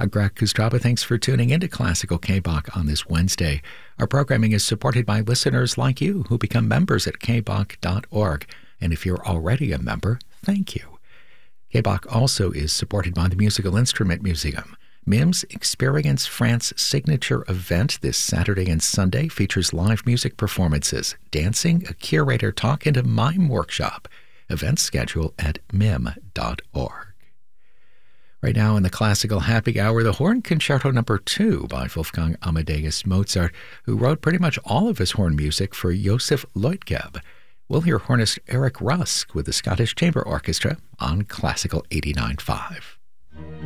I'm Greg Kustraba. Thanks for tuning into Classical K-Bach on this Wednesday. Our programming is supported by listeners like you who become members at kbach.org. And if you're already a member, thank you. K-Bach also is supported by the Musical Instrument Museum. MIM's Experience France signature event this Saturday and Sunday features live music performances, dancing, a curator talk, and a mime workshop. Event schedule at mim.org. Right now in the Classical Happy Hour, the Horn Concerto No. 2 by Wolfgang Amadeus Mozart, who wrote pretty much all of his horn music for Joseph Leutgeb. We'll hear hornist Eric Rusk with the Scottish Chamber Orchestra on Classical 89.5.